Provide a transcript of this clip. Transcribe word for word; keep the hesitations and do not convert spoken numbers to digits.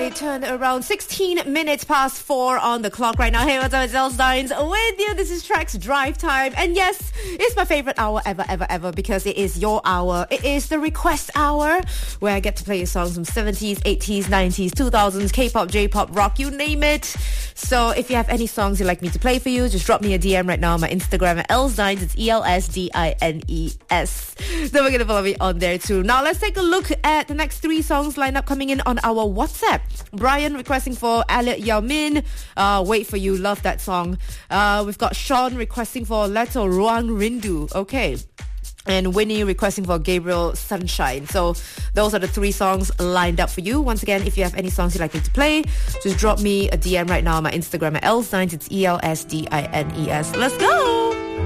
right, turn around sixteen minutes past four on the clock right now. Hey, what's up? It's Els Dines with you. This is Trax Drive Time. And yes, it's my favorite hour ever, ever, ever because it is your hour. It is the request hour where I get to play your songs from seventies, eighties, nineties, two thousands, K-pop, J-pop, rock, you name it. So if you have any songs you'd like me to play for you, just drop me a D M right now on my Instagram at Els Dines. It's E L S D I N E S. Then we're going to follow me on there too. Now let's take a look at the next three songs lined up coming in on our WhatsApp. Brian requesting for Elliot Yao Min, uh, Wait For You, love that song. Uh, we've got Sean requesting for Leto Ruang Rindu, okay. And Winnie requesting for Gabriel Sunshine. So those are the three songs lined up for you. Once again, if you have any songs you'd like me to play, just drop me a D M right now on my Instagram at Els Dines. It's E L S D I N E S. Let's go!